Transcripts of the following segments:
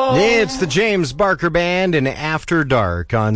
It's the James Barker Band and After Dark on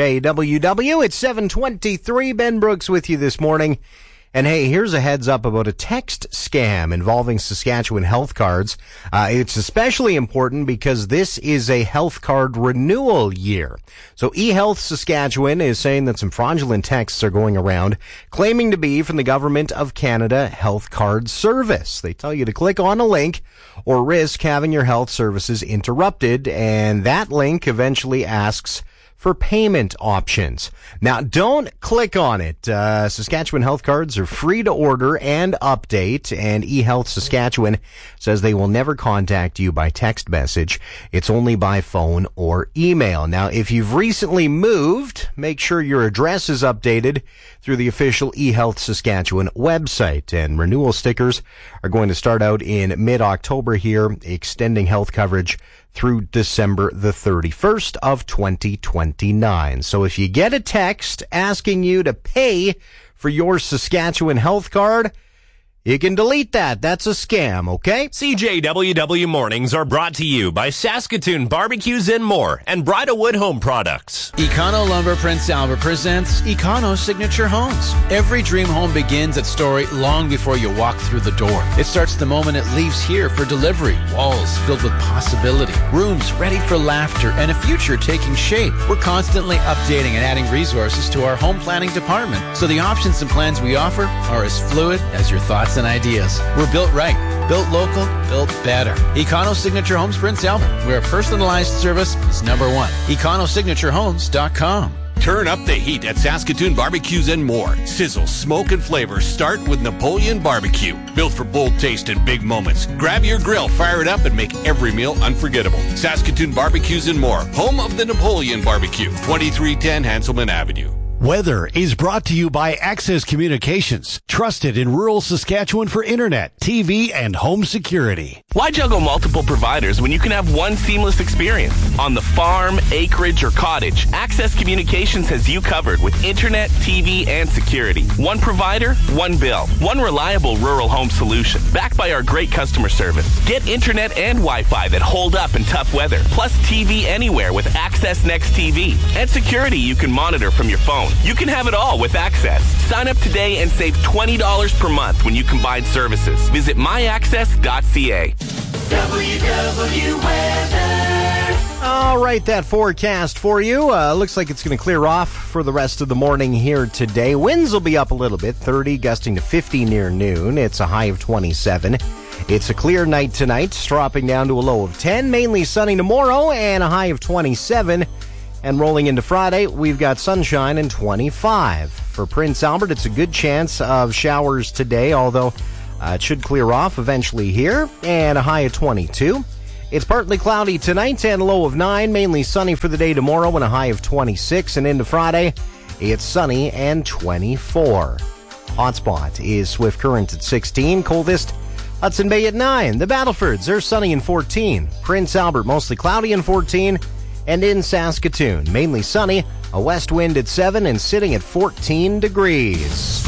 CJWW. It's 7:23. Ben Brooks with you this morning. And hey, here's a heads up about a text scam involving Saskatchewan health cards. It's especially important because this is a health card renewal year. So eHealth Saskatchewan is saying that some fraudulent texts are going around claiming to be from the Government of Canada Health Card Service. They tell you to click on a link or risk having your health services interrupted, and that link eventually asks for payment options. Now, don't click on it. Saskatchewan health cards are free to order and update, and eHealth Saskatchewan says they will never contact you by text message. It's only by phone or email. Now, if you've recently moved, make sure your address is updated through the official eHealth Saskatchewan website, and renewal stickers are going to start out in mid-October here, extending health coverage through December the 31st of 2029. So if you get a text asking you to pay for your Saskatchewan health card, you can delete that. That's a scam, okay? CJWW Mornings are brought to you by Saskatoon Barbecues and More and Bridalwood Home Products. Econo Lumber Prince Albert presents Econo Signature Homes. Every dream home begins at Story long before you walk through the door. It starts the moment it leaves here for delivery. Walls filled with possibility. Rooms ready for laughter and a future taking shape. We're constantly updating and adding resources to our home planning department, so the options and plans we offer are as fluid as your thoughts and ideas. We're built right, built local, built better. Econo Signature Homes Prince Albert, where personalized service is number one. EconoSignatureHomes.com. Turn up the heat at Saskatoon Barbecues and More. Sizzle, smoke, and flavor start with Napoleon Barbecue. Built for bold taste and big moments. Grab your grill, fire it up, and make every meal unforgettable. Saskatoon Barbecues and More, home of the Napoleon Barbecue, 2310 Hanselman Avenue. Weather is brought to you by Access Communications, trusted in rural Saskatchewan for internet, TV, and home security. Why juggle multiple providers when you can have one seamless experience? On the farm, acreage, or cottage, Access Communications has you covered with internet, TV, and security. One provider, one bill. One reliable rural home solution, backed by our great customer service. Get internet and Wi-Fi that hold up in tough weather, plus TV anywhere with Access Next TV, and security you can monitor from your phone. You can have it all with Access. Sign up today and save $20 per month when you combine services. Visit myaccess.ca. WW Weather. All right, that forecast for you. Looks like it's going to clear off for the rest of the morning here today. Winds will be up a little bit, 30 gusting to 50 near noon. It's a high of 27. It's a clear night tonight, dropping down to a low of 10. Mainly sunny tomorrow and a high of 27. And rolling into Friday, we've got sunshine and 25. For Prince Albert, it's a good chance of showers today, although it should clear off eventually here, and a high of 22. It's partly cloudy tonight and a low of 9, mainly sunny for the day tomorrow and a high of 26. And into Friday, it's sunny and 24. Hotspot is Swift Current at 16, coldest Hudson Bay at 9. The Battlefords are sunny and 14. Prince Albert mostly cloudy and 14. And in Saskatoon, mainly sunny, a west wind at 7 and sitting at 14 degrees.